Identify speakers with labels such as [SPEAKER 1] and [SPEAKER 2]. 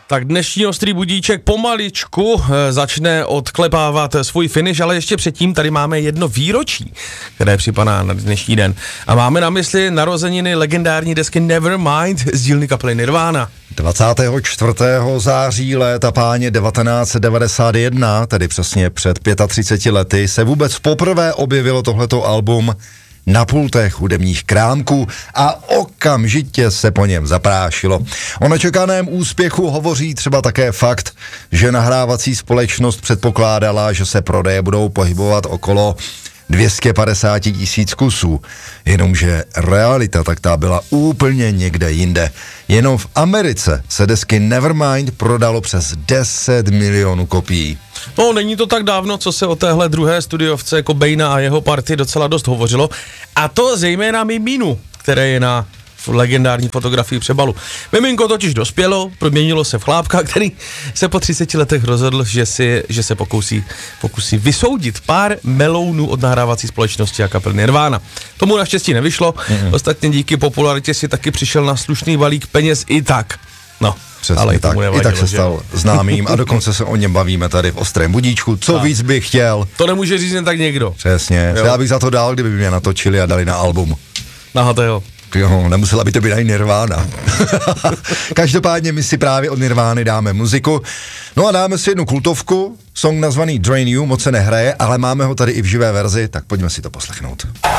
[SPEAKER 1] Tak dnešní ostrý budíček pomaličku začne odklepávat svůj finish, ale ještě předtím tady máme jedno výročí, které připadá na dnešní den. A máme na mysli narozeniny legendární desky Nevermind z dílny kapely Nirvana.
[SPEAKER 2] 24. září léta páně 1991, tedy přesně před 35 lety, se vůbec poprvé objevilo tohleto album na pultech hudebních krámků a okamžitě se po něm zaprášilo. O nečekaném úspěchu hovoří třeba také fakt, že nahrávací společnost předpokládala, že se prodeje budou pohybovat okolo 250 000 kusů, jenomže realita tak ta byla úplně někde jinde. Jenom v Americe se desky Nevermind prodalo přes 10 milionů kopií.
[SPEAKER 1] No, není to tak dávno, co se o téhle druhé studiovce Cobaina a jeho party docela dost hovořilo, a to zejména Miminu, které je na legendární fotografii přebalu. Miminko totiž dospělo, proměnilo se v chlápka, který se po 30 letech rozhodl, že se pokusí vysoudit pár melounů od nahrávací společnosti a kapely Nirvana. Tomu naštěstí nevyšlo, ostatně díky popularitě si taky přišel na slušný balík peněz i tak. No,
[SPEAKER 2] přesně
[SPEAKER 1] ale
[SPEAKER 2] tak, i tak se stal známým a dokonce se o něm bavíme tady v Ostrém budíčku. Co víc bych chtěl?
[SPEAKER 1] To nemůže říct jen tak někdo.
[SPEAKER 2] Přesně, já bych za to dal, kdyby mě natočili a dali na album.
[SPEAKER 1] Nahatého.
[SPEAKER 2] Jo, nemusela by to být ani Nirvana. Každopádně my si právě od Nirvány dáme muziku. No a dáme si jednu kultovku, song nazvaný Drain You, moc se nehraje, ale máme ho tady i v živé verzi, tak pojďme si to poslechnout.